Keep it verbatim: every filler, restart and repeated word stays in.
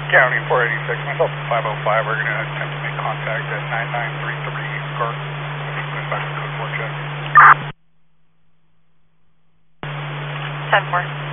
County four eighty-six, myself five oh five, we're going to attempt to make contact at nine nine three three Guard. Going back to code four check. ten four.